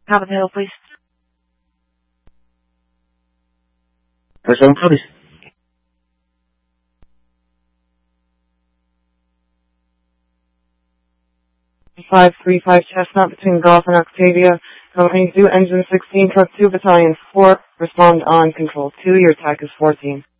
Top of the hill, please. Person, please. 535 Chestnut between Golf and Octavia. Company 2, Engine 16, Truck 2, Battalion 4. Respond on Control 2. Your attack is 14.